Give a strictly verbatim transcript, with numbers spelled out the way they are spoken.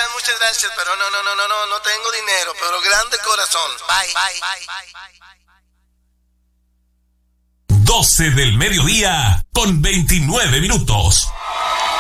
gracias, muchas gracias, pero no, no, no, no, no, no tengo dinero, pero grande corazón. Bye, bye, bye. doce del mediodía con veintinueve minutos.